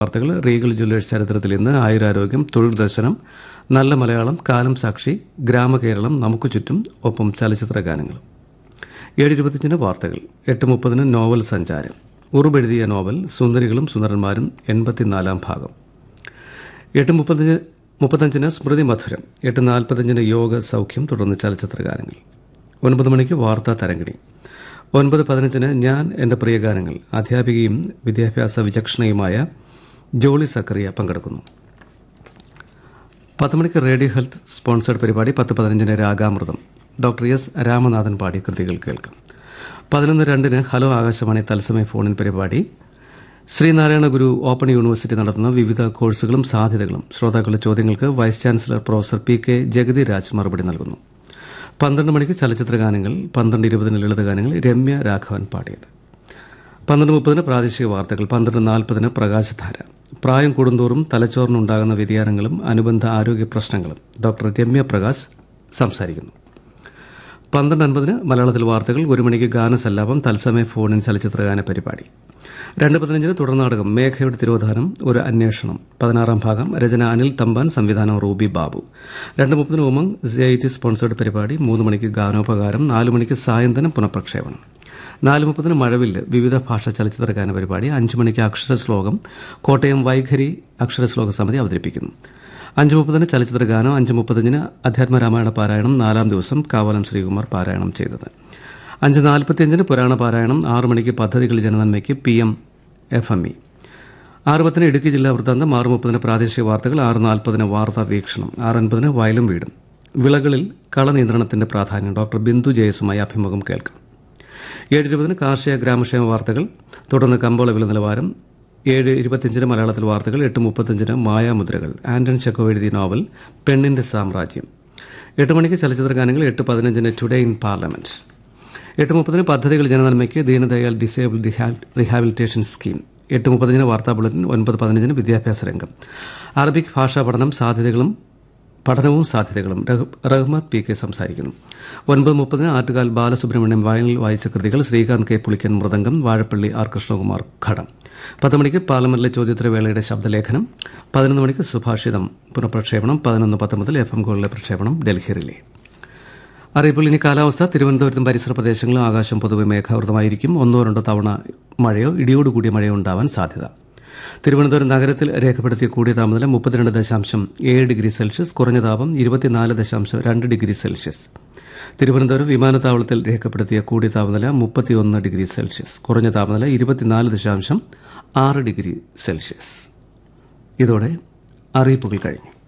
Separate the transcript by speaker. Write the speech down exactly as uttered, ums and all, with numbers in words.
Speaker 1: വാർത്തകൾ. Regal Jewellers ചരിത്രത്തിൽ ഇന്ന് ആയുരാരോഗ്യം, തൊഴിൽ ദർശനം, നല്ല മലയാളം, കാലം സാക്ഷി, ഗ്രാമകേരളം, നമുക്ക് ചുറ്റും, ഒപ്പം ചലച്ചിത്ര ഗാനങ്ങളും. ഏഴ് ഇരുപത്തിയഞ്ചിന് വാർത്തകൾ. എട്ട് മുപ്പതിന് നോവൽ സഞ്ചാരം. ഉറുബെഴുതിയ നോവൽ സുന്ദരികളും സുന്ദരന്മാരും എൺപത്തിനാലാം ഭാഗം. എട്ട് മുപ്പത്തഞ്ച് മുപ്പത്തഞ്ചിന് സ്മൃതി മധുരം. എട്ട് നാൽപ്പത്തഞ്ചിന് യോഗ സൗഖ്യം, തുടർന്ന് ചലച്ചിത്ര ഗാനങ്ങൾ. ഒൻപത് മണിക്ക് വാർത്താ തരംഗിണി. ഒൻപത് പതിനഞ്ചിന് ഞാൻ എൻ്റെ പ്രിയ ഗാനങ്ങൾ. അധ്യാപികയും വിദ്യാഭ്യാസ വിചക്ഷണയുമായ ജോളി സക്കറിയ പങ്കെടുക്കുന്നു. പത്ത് മണിക്ക് റേഡിയോ ഹെൽത്ത് സ്പോൺസേഡ് പരിപാടി. പത്ത് പതിനഞ്ചിന് രാഗാമൃതം. ഡോക്ടർ എസ് രാമനാഥൻ പാടി കൃതികൾ കേൾക്കാം. പതിനൊന്ന് രണ്ടിന് ഹലോ ആകാശവാണി തത്സമയ ഫോണിൻ പരിപാടി. ശ്രീനാരായണ ഗുരു ഓപ്പൺ യൂണിവേഴ്സിറ്റി നടത്തുന്ന വിവിധ കോഴ്സുകളും സാധ്യതകളും ശ്രോതാക്കളുടെ ചോദ്യങ്ങൾക്ക് vice chancellor professor P K Jagathy Raj മറുപടി നൽകുന്നു. പന്ത്രണ്ട് മണിക്ക് ചലച്ചിത്ര ഗാനങ്ങൾ. പന്ത്രണ്ട് ഇരുപതിന് ലളിത ഗാനങ്ങൾ, രമ്യ രാഘവൻ പാടിയത്. പന്ത്രണ്ട് മുപ്പതിന് പ്രാദേശിക വാർത്തകൾ. പന്ത്രണ്ട് നാൽപ്പതിന് പ്രകാശധാര. പ്രായം കൂടുന്തോറും തലച്ചോറിനുണ്ടാകുന്ന വ്യതിയാനങ്ങളും അനുബന്ധ ആരോഗ്യ പ്രശ്നങ്ങളും ഡോക്ടർ രമ്യ പ്രകാശ് സംസാരിക്കുന്നു. പന്ത്രണ്ട് അൻപതിന് മലയാളത്തിൽ വാർത്തകൾ. ഒരു മണിക്ക് ഗാനസല്ലാപം, തത്സമയ ഫോണിൻ ചലച്ചിത്രഗാന പരിപാടി. രണ്ട് പതിനഞ്ചിന് തുടർനാടകം മേഘയുടെ തിരോധാനം, ഒരു അന്വേഷണം, പതിനാറാം ഭാഗം. രചന അനിൽ തമ്പാൻ, സംവിധാനം റൂബി ബാബു. രണ്ട് മുപ്പതിന് ഉമംഗ് സിഐടി സ്പോൺസേഡ് പരിപാടി. മൂന്ന് മണിക്ക് ഗാനോപകാരം. നാല് മണിക്ക് സായന്തനം പുനഃപ്രക്ഷേപണം. നാല് മുപ്പതിന് മഴവില്ല്, വിവിധ ഭാഷാ ചലച്ചിത്ര ഗാന പരിപാടി. അഞ്ച് മണിക്ക് അക്ഷരശ്ലോകം, കോട്ടയം വൈഖരി അക്ഷരശ്ലോക സമിതി അവതരിപ്പിക്കുന്നു. അഞ്ച് മുപ്പതിന് ചലച്ചിത്ര ഗാനം. അഞ്ച് മുപ്പത്തഞ്ചിന് അധ്യാത്മരാമായണ പാരായണം, നാലാം ദിവസം, കാവലം ശ്രീകുമാർ പാരായണം ചെയ്തത്. അഞ്ച് നാൽപ്പത്തിയഞ്ചിന് പുരാണ പാരായണം. ആറ് മണിക്ക് പദ്ധതികൾ ജനനന്മയ്ക്ക്, P M F M E. ആറ് പത്തിന് ഇടുക്കി ജില്ലാ വൃത്താന്തം. ആറ് മുപ്പതിന് പ്രാദേശിക വാർത്തകൾ. ആറ് നാൽപ്പതിന് വാർത്താ വീക്ഷണം. ആറ് അൻപതിന് വയലും വീടും. വിളകളിൽ കളനിയന്ത്രണത്തിന്റെ പ്രാധാന്യം, ഡോക്ടർ ബിന്ദു ജയസുമായി അഭിമുഖം കേൾക്കാം. ഏഴ് ഇരുപതിന് കാർഷിക ഗ്രാമക്ഷേമ വാർത്തകൾ, തുടർന്ന് കമ്പോള വില നിലവാരം. ഏഴ് ഇരുപത്തിയഞ്ചിന് മലയാളത്തിൽ വാർത്തകൾ. എട്ട് മുപ്പത്തഞ്ചിന് മായാമുദ്രകൾ, ആന്റൺ ചെക്കോ എഴുതിയ നോവൽ പെണ്ണിന്റെ സാമ്രാജ്യം. എട്ട് മണിക്ക് ചലച്ചിത്ര ഗാനങ്ങൾ. എട്ട് പതിനഞ്ചിന് ടുഡേ ഇൻ പാർലമെന്റ്. എട്ട് മുപ്പതിന് പദ്ധതികൾ ജനനന്മയ്ക്ക്, ദീനദയാൽ ഡിസേബിൾ റീഹാബിലിറ്റേഷൻ സ്കീം. എട്ട് മുപ്പത്തഞ്ചിന് വാർത്താ ബുള്ളറ്റിൻ. ഒൻപത് പതിനഞ്ചിന് വിദ്യാഭ്യാസ രംഗം. അറബിക് ഭാഷാ പഠനം സാധ്യതകളും പഠനവും സാധ്യതകളും റഹ്മത്ത് പി കെ സംസാരിക്കുന്നു. ഒൻപത് മുപ്പതിന് ആറ്റുകാൽ ബാലസുബ്രഹ്മണ്യം വയലിൽ വായിച്ച കൃതികൾ. ശ്രീകാന്ത് കെ പുളിക്കൻ മൃദംഗം, വാഴപ്പള്ളി ആർ കൃഷ്ണകുമാർ ഘടം. പത്ത് മണിക്ക് പാർലമെന്റിലെ ചോദ്യോത്തരവേളയുടെ ശബ്ദലേഖനം. പതിനൊന്ന് മണിക്ക് സുഭാഷിതം പുനഃപ്രക്ഷേപണം. പതിനൊന്ന് പത്ത് മുതൽ എഫ് എം ഗോളിലെ പ്രക്ഷേപണം ഡൽഹി റിലേ. അറിയിപ്പോൾ ഇനി കാലാവസ്ഥ. തിരുവനന്തപുരത്തും പരിസര പ്രദേശങ്ങളിലും ആകാശം പൊതുവെ മേഘാവൃതമായിരിക്കും. ഒന്നോ രണ്ടോ തവണ മഴയോ ഇടിയോടുകൂടിയ മഴയോ ഉണ്ടാവാൻ സാധ്യത. തിരുവനന്തപുരം നഗരത്തിൽ രേഖപ്പെടുത്തിയ കൂടിയ താപനില മുപ്പത്തിരണ്ട് ദശാംശം ഏഴ് ഡിഗ്രി സെൽഷ്യസ്, കുറഞ്ഞ താപം ഇരുപത്തിനാല് ദശാംശം രണ്ട് ഡിഗ്രി സെൽഷ്യസ്. തിരുവനന്തപുരം വിമാനത്താവളത്തിൽ രേഖപ്പെടുത്തിയ കൂടിയ താപനില മുപ്പത്തിയൊന്ന് ഡിഗ്രി സെൽഷ്യസ്, കുറഞ്ഞ താപനില ഇരുപത്തിനാല് ദശാംശം ആറ് ഡിഗ്രി സെൽഷ്യസ്. ഇതോടെ അറിയിപ്പുകൾ കഴിഞ്ഞു.